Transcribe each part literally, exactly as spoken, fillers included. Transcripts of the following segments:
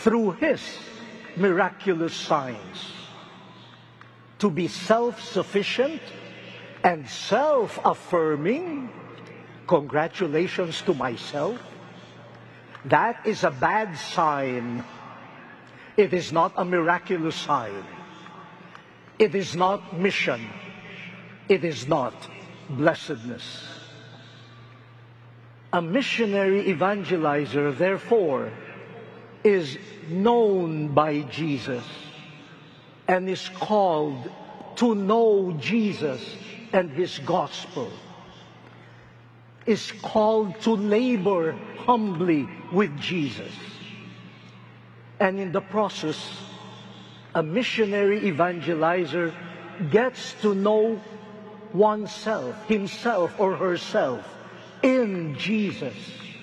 through his miraculous signs. To be self-sufficient and self-affirming, congratulations to myself, that is a bad sign. It is not a miraculous sign. It is not mission. It is not blessedness. A missionary evangelizer, therefore, is known by Jesus and is called to know Jesus and his gospel, is called to labor humbly with Jesus. And in the process, a missionary evangelizer gets to know oneself, himself or herself, in Jesus.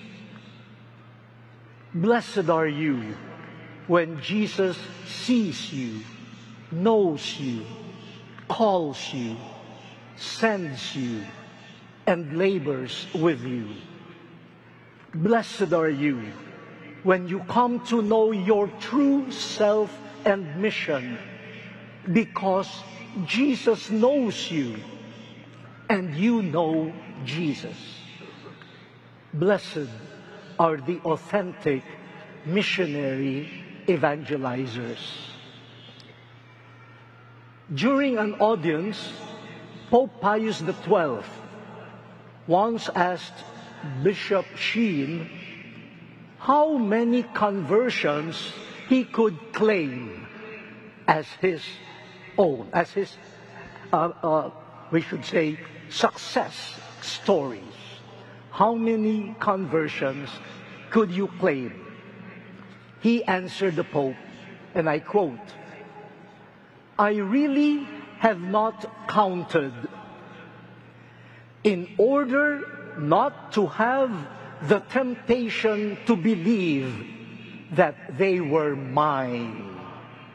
Blessed are you when Jesus sees you, knows you, calls you, sends you, and labors with you. Blessed are you when you come to know your true self and mission, because Jesus knows you and you know Jesus. Blessed are the authentic missionary evangelizers. During an audience, Pope Pius the twelfth once asked Bishop Sheen how many conversions he could claim as his own, as his, uh, uh, we should say, success stories. How many conversions could you claim? He answered the Pope, and I quote, "I really have not counted, in order not to have the temptation to believe that they were mine."